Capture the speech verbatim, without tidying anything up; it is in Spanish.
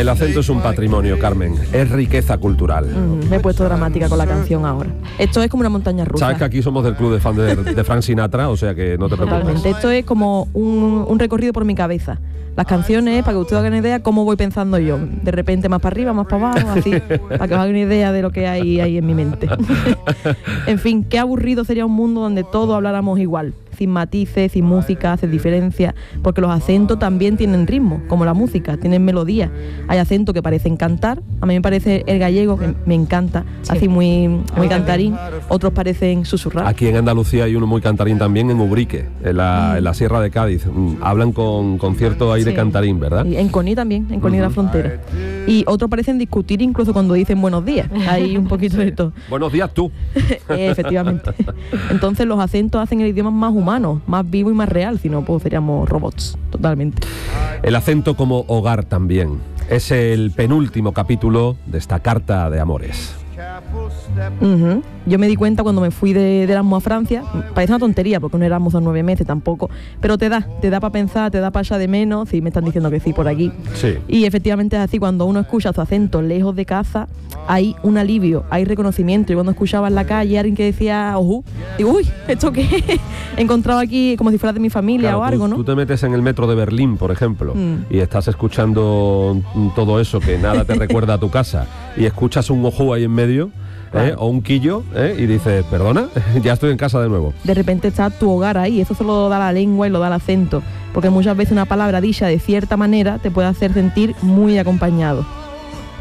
El acento es un patrimonio, Carmen, es riqueza cultural. Mm, me he puesto dramática con la canción ahora. Esto es como una montaña rusa. Sabes que aquí somos del club de fans de, de Frank Sinatra, o sea que no te preocupes. Totalmente, esto es como un, un recorrido por mi cabeza. Las canciones, para que ustedes hagan una idea cómo voy pensando yo. De repente más para arriba, más para abajo, así, para que os hagan una idea de lo que hay ahí en mi mente. En fin, qué aburrido sería un mundo donde todos habláramos igual, sin matices, sin música, sin diferencia, porque los acentos también tienen ritmo, como la música, tienen melodía. Hay acentos que parecen cantar, a mí me parece el gallego, que me encanta, sí, así muy, muy cantarín, otros parecen susurrar. Aquí en Andalucía hay uno muy cantarín también, en Ubrique, en la, mm. en la Sierra de Cádiz. Hablan con, con cierto aire sí. cantarín, ¿verdad? Y en Coní también, en Coní uh-huh. de la Frontera. Y otros parecen discutir incluso cuando dicen buenos días, hay un poquito de todo. Buenos días tú. Efectivamente. Entonces los acentos hacen el idioma más humano, más vivo y más real, si no, pues seríamos robots, totalmente. El acento como hogar también. Es el penúltimo capítulo de esta carta de amores. Uh-huh. Yo me di cuenta cuando me fui de, de Erasmus a Francia, parece una tontería porque no éramos a nueve meses tampoco, pero te da, te da para pensar, te da para allá de menos, y me están diciendo que sí por aquí. Sí. Y efectivamente es así, cuando uno escucha su acento lejos de casa, hay un alivio, hay reconocimiento. Y cuando escuchaba en la calle a alguien que decía, ojú, digo, uy, ¿esto qué? He encontrado aquí como si fuera de mi familia, claro, o algo, tú, ¿no? Tú te metes en el metro de Berlín, por ejemplo, mm. y estás escuchando todo eso que nada te recuerda a tu casa, y escuchas un ojú ahí en medio, claro. ¿eh? O un quillo, ¿eh? Y dices, perdona, ya estoy en casa de nuevo. De repente está tu hogar ahí, eso solo lo da la lengua y lo da el acento, porque muchas veces una palabra dicha de cierta manera te puede hacer sentir muy acompañado.